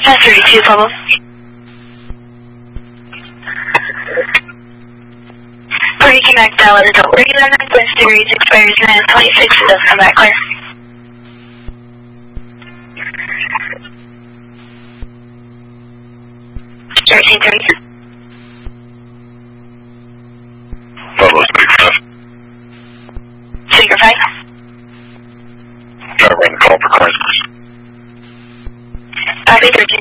32 Pablo. Reconnect Dallas adult. Regular 9 degrees expires 9:26 and does come back clear. Jersey 3. Pablo, Speaker 5. Speaker 5. Driver on the call for Christmas. Copy 13.